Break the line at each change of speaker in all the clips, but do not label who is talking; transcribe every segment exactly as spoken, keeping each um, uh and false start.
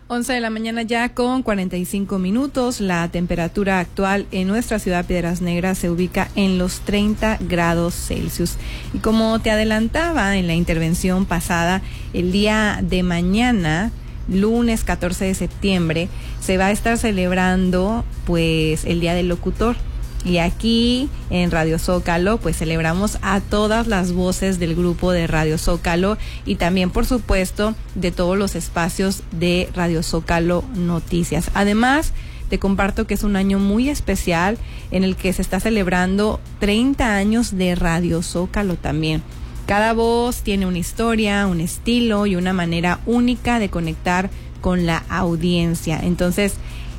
once de la mañana ya con cuarenta y cinco minutos. La temperatura actual en nuestra ciudad Piedras Negras se ubica en los treinta grados Celsius. Y como te adelantaba en la intervención pasada, el día de mañana, lunes catorce de septiembre, se va a estar celebrando pues el Día del Locutor. Y aquí en Radio Zócalo pues celebramos a todas las voces del grupo de Radio Zócalo y también por supuesto de todos los espacios de Radio Zócalo Noticias. Además te comparto que es un año muy especial en el que se está celebrando treinta años de Radio Zócalo también. Cada voz tiene una historia, un estilo y una manera única de conectar con la audiencia. Entonces,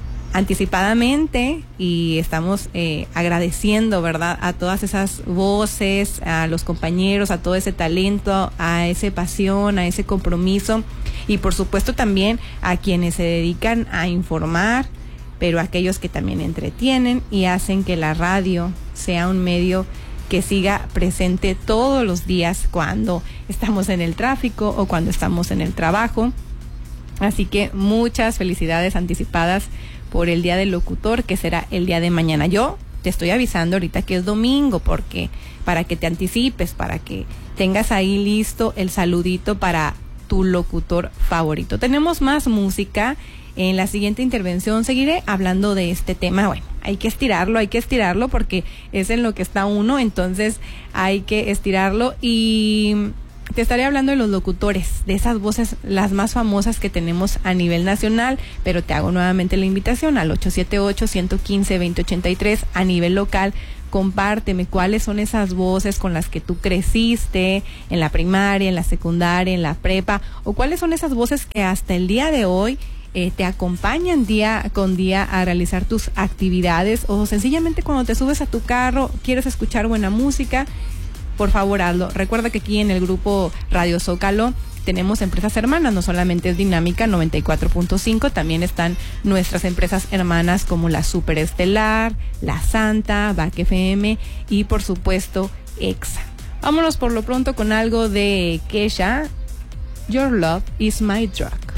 anticipadamente, y estamos eh, agradeciendo, ¿verdad?, a todas esas voces, a los compañeros, a todo ese talento, a esa pasión, a ese compromiso, y por supuesto también a quienes se dedican a informar, pero aquellos que también entretienen y hacen que la radio sea un medio que siga presente todos los días cuando estamos en el tráfico o cuando estamos en el trabajo. Así que muchas felicidades anticipadas por el Día del Locutor, que será el día de mañana. Yo te estoy avisando ahorita que es domingo, porque para que te anticipes, para que tengas ahí listo el saludito para tu locutor favorito. Tenemos más música. En la siguiente intervención seguiré hablando de este tema. Bueno, hay que estirarlo, hay que estirarlo porque es en lo que está uno, entonces hay que estirarlo y te estaré hablando de los locutores, de esas voces, las más famosas que tenemos a nivel nacional, pero te hago nuevamente la invitación al ocho siete ocho, uno uno cinco, dos cero ocho tres a nivel local. Compárteme cuáles son esas voces con las que tú creciste en la primaria, en la secundaria, en la prepa, o cuáles son esas voces que hasta el día de hoy eh, te acompañan día con día a realizar tus actividades, o sencillamente cuando te subes a tu carro quieres escuchar buena música. Por favor, hazlo. Recuerda que aquí en el grupo Radio Zócalo tenemos empresas hermanas, no solamente es Dinámica noventa y cuatro punto cinco, también están nuestras empresas hermanas como la Superestelar, La Santa, B A C F M y por supuesto EXA. Vámonos por lo pronto con algo de Kesha, Your Love is My Drug.